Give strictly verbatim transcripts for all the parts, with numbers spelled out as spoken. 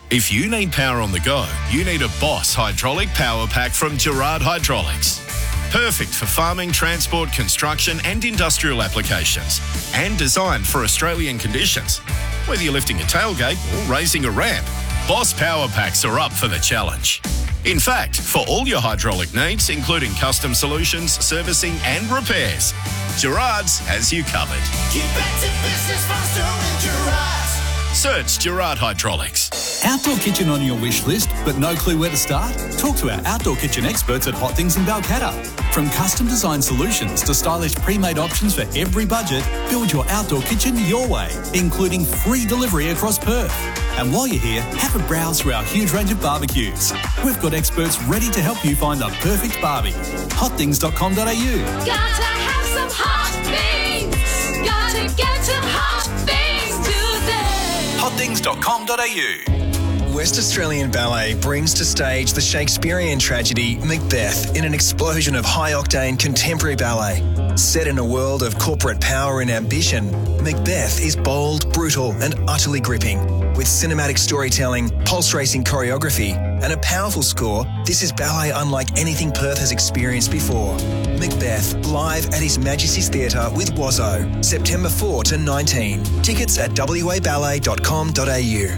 If you need power on the go, you need a Boss hydraulic power pack from Gerard Hydraulics. Perfect for farming, transport, construction and industrial applications. And designed for Australian conditions. Whether you're lifting a tailgate or raising a ramp, Boss power packs are up for the challenge. In fact, for all your hydraulic needs, including custom solutions, servicing and repairs, Gerard's has you covered. Get back to business faster with Gerard's. Search Gerard Hydraulics. Outdoor kitchen on your wish list, but no clue where to start? Talk to our outdoor kitchen experts at Hot Things in Balcatta. From custom design solutions to stylish pre-made options for every budget, build your outdoor kitchen your way, including free delivery across Perth. And while you're here, have a browse through our huge range of barbecues. We've got experts ready to help you find the perfect barbie. hot things dot com dot a u. Gotta have some hot things. Gotta get some hot things today. hot things dot com dot a u. West Australian Ballet brings to stage the Shakespearean tragedy Macbeth in an explosion of high-octane contemporary ballet. Set in a world of corporate power and ambition, Macbeth is bold, brutal and utterly gripping. With cinematic storytelling, pulse-racing choreography and a powerful score, this is ballet unlike anything Perth has experienced before. Macbeth, live at His Majesty's Theatre with Wazzo, September fourth to nineteenth. Tickets at w a ballet dot com dot a u.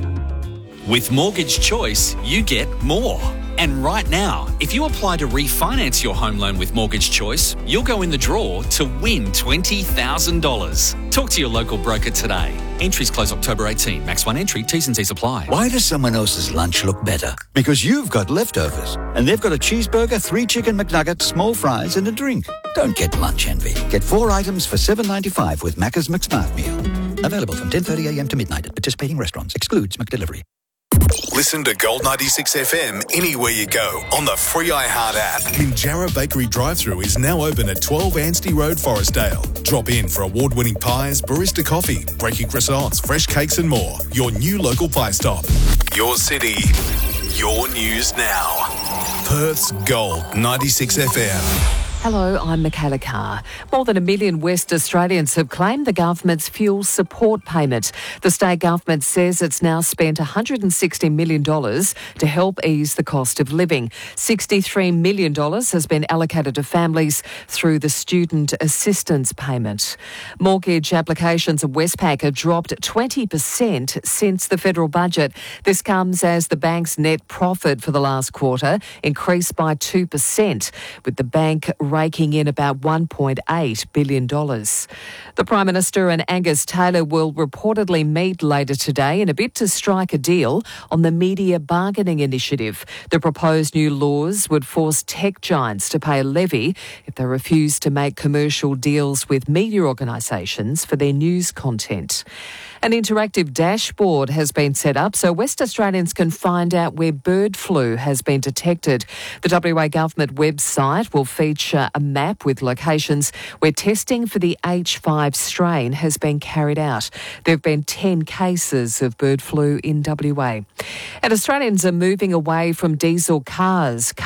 With Mortgage Choice, you get more. And right now, if you apply to refinance your home loan with Mortgage Choice, you'll go in the draw to win twenty thousand dollars. Talk to your local broker today. Entries close October eighteenth. Max one entry. T's and C's apply. Why does someone else's lunch look better? Because you've got leftovers. And they've got a cheeseburger, three chicken McNuggets, small fries and a drink. Don't get lunch envy. Get four items for seven ninety-five with Macca's McSmart Meal. Available from ten thirty a m to midnight at participating restaurants. Excludes McDelivery. Listen to Gold ninety-six F M anywhere you go on the free iHeart app. Minjarra Bakery drive-thru is now open at twelve Anstey Road, Forestdale. Drop in for award-winning pies, barista coffee, breaking croissants, fresh cakes and more. Your new local pie stop. Your city, your news now. Perth's Gold ninety-six F M. Hello, I'm Michaela Carr. More than a million West Australians have claimed the government's fuel support payment. The state government says it's now spent one hundred sixty million dollars to help ease the cost of living. sixty-three million dollars has been allocated to families through the student assistance payment. Mortgage applications of Westpac have dropped twenty percent since the federal budget. This comes as the bank's net profit for the last quarter increased by two percent, with the bank raking in about one point eight billion dollars. The Prime Minister and Angus Taylor will reportedly meet later today in a bid to strike a deal on the media bargaining initiative. The proposed new laws would force tech giants to pay a levy if they refuse to make commercial deals with media organisations for their news content. An interactive dashboard has been set up so West Australians can find out where bird flu has been detected. The W A government website will feature a map with locations where testing for the H five strain has been carried out. There have been ten cases of bird flu in W A. And Australians are moving away from diesel cars.